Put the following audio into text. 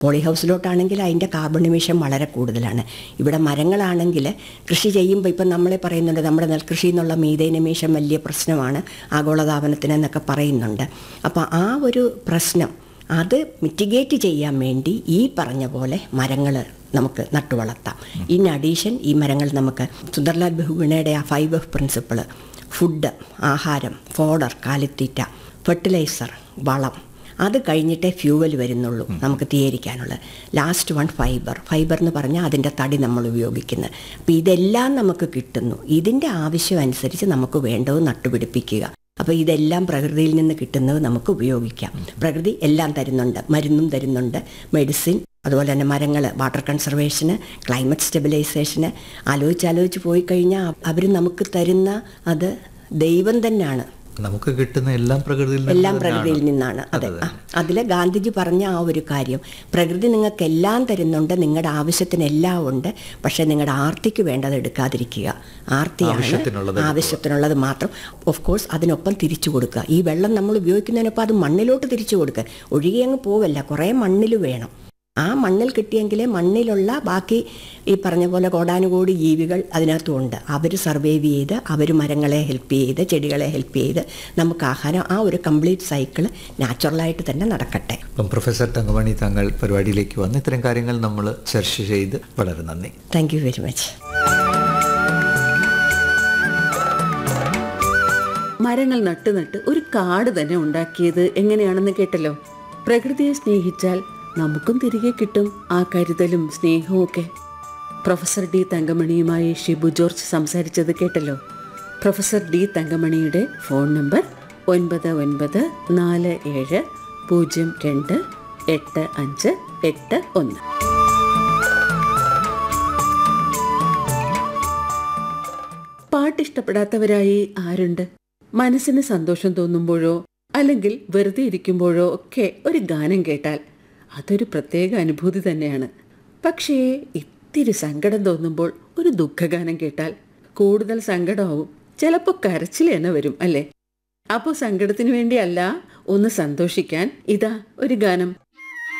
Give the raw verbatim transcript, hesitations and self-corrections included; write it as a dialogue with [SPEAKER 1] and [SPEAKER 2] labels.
[SPEAKER 1] Poly ഹൗസിലോട്ടാണെങ്കിൽ അതിൻ്റെ carbon emission വളരെ കൂടുതലാണ്. ഇവിടെ മരങ്ങളാണെങ്കിൽ കൃഷി ചെയ്യുമ്പോൾ ഇപ്പം നമ്മളെ പറയുന്നുണ്ട് നമ്മുടെ നെൽകൃഷി എന്നുള്ള മീഥേൻ എമിഷൻ വലിയ പ്രശ്നമാണ് ആഗോളതാപനത്തിന് എന്നൊക്കെ പറയുന്നുണ്ട്. അപ്പോൾ ആ ഒരു പ്രശ്നം അത് മിറ്റിഗേറ്റ് ചെയ്യാൻ വേണ്ടി ഈ പറഞ്ഞ പോലെ മരങ്ങൾ നമുക്ക് നട്ടുവളർത്താം. ഇൻ അഡീഷൻ ഈ മരങ്ങൾ നമുക്ക് സുന്ദർലാൽ ബഹുഗുണയുടെ ആ ഫൈവ് എഫ് പ്രിൻസിപ്പിൾ, ഫുഡ്, ആഹാരം, ഫോഡർ, കാലിത്തീറ്റ, ഫെർട്ടിലൈസർ, വളം, അത് കഴിഞ്ഞിട്ടേ ഫ്യൂവൽ വരുന്നുള്ളൂ നമുക്ക് തീയരിക്കാനുള്ളത്. Last one fibre. ഫൈബർ എന്ന് പറഞ്ഞാൽ അതിൻ്റെ തടി നമ്മൾ ഉപയോഗിക്കുന്നത്. അപ്പോൾ ഇതെല്ലാം നമുക്ക് കിട്ടുന്നു. ഇതിൻ്റെ ആവശ്യം അനുസരിച്ച് നമുക്ക് വേണ്ടത് നട്ടുപിടിപ്പിക്കുക. അപ്പോൾ ഇതെല്ലാം പ്രകൃതിയിൽ നിന്ന് കിട്ടുന്നത് നമുക്ക് ഉപയോഗിക്കാം. പ്രകൃതി എല്ലാം തരുന്നുണ്ട്, മരുന്നും തരുന്നുണ്ട്, മെഡിസിൻ, അതുപോലെ തന്നെ മരങ്ങൾ, വാട്ടർ കൺസർവേഷന്, ക്ലൈമറ്റ് സ്റ്റെബിലൈസേഷന്. ആലോചിച്ചാലോചിച്ച് പോയി കഴിഞ്ഞാൽ അവർ നമുക്ക് തരുന്ന അത് ദൈവം തന്നെയാണ്.
[SPEAKER 2] നമുക്ക് കിട്ടുന്ന എല്ലാം പ്രകൃതിയിൽ
[SPEAKER 1] എല്ലാം പ്രകൃതിയിൽ നിന്നാണ്. അതെ, അതിൽ ഗാന്ധിജി പറഞ്ഞ ആ ഒരു കാര്യം, പ്രകൃതി നിങ്ങൾക്ക് എല്ലാം തരുന്നുണ്ട്, നിങ്ങളുടെ ആവശ്യത്തിന് എല്ലാം ഉണ്ട്, പക്ഷേ നിങ്ങളുടെ ആർത്തിക്ക് വേണ്ടത് എടുക്കാതിരിക്കുക. ആർത്തിയാണ് ആവശ്യത്തിനുള്ളത് മാത്രം. ഓഫ് കോഴ്സ് അതിനൊപ്പം തിരിച്ചു കൊടുക്കുക. ഈ വെള്ളം നമ്മൾ ഉപയോഗിക്കുന്നതിനൊപ്പം അത് മണ്ണിലോട്ട് തിരിച്ചു കൊടുക്കുക. ഒഴുകി അങ്ങ് പോവല്ല, കുറേ മണ്ണിൽ വേണം. ആ മണ്ണിൽ കിട്ടിയെങ്കിലേ മണ്ണിലുള്ള ബാക്കി ഈ പറഞ്ഞ പോലെ കോടാനുകോടി ജീവികൾ അതിനകത്തുണ്ട്. അവർ സർവൈവ് ചെയ്ത്, അവർ മരങ്ങളെ ഹെൽപ്പ് ചെയ്ത്, ചെടികളെ ഹെൽപ്പ് ചെയ്ത് നമുക്ക് ആഹാരം, ആ ഒരു കംപ്ലീറ്റ് സൈക്കിൾ നാച്ചുറലായിട്ട് തന്നെ നടക്കട്ടെ.
[SPEAKER 2] അപ്പം പ്രൊഫസർ തങ്കമണി, താങ്കൾ പരിപാടിയിലേക്ക് വന്ന് ഇത്തരം കാര്യങ്ങൾ നമ്മൾ ചർച്ച ചെയ്ത് വളരെ നന്ദി.
[SPEAKER 1] Thank you very much.
[SPEAKER 3] മരങ്ങൾ നട്ട് നട്ട് ഒരു കാട് തന്നെ ഉണ്ടാക്കിയത് എങ്ങനെയാണെന്ന് കേട്ടല്ലോ. പ്രകൃതിയെ സ്നേഹിച്ചാൽ നമുക്കും തിരികെ കിട്ടും ആ കരുതലും സ്നേഹവും ഒക്കെ. പ്രൊഫസർ ഡി തങ്കമണിയുമായി ഷിബു ജോർജ് സംസാരിച്ചത് കേട്ടല്ലോ. പ്രൊഫസർ ഡി തങ്കമണിയുടെ ഫോൺ നമ്പർ ഒൻപത് ഒൻപത് നാല് ഏഴ് പൂജ്യം രണ്ട് എട്ട് അഞ്ച് എട്ട് ഒന്ന്. പാട്ടിഷ്ടപ്പെടാത്തവരായി ആരുണ്ട്? മനസ്സിന് സന്തോഷം തോന്നുമ്പോഴോ അല്ലെങ്കിൽ വെറുതെ ഇരിക്കുമ്പോഴോ ഒക്കെ ഒരു ഗാനം കേട്ടാൽ അതൊരു പ്രത്യേക അനുഭൂതി തന്നെയാണ്. പക്ഷേ ഇത്തിരി സങ്കടം തോന്നുമ്പോൾ ഒരു ദുഃഖഗാനം കേട്ടാൽ കൂടുതൽ സങ്കടമാവും, ചിലപ്പോൾ കരച്ചിൽ തന്നെ വരും, അല്ലേ? അപ്പോൾ സങ്കടത്തിന് വേണ്ടിയല്ല, ഒന്ന് സന്തോഷിക്കാൻ ഇതാ ഒരു ഗാനം.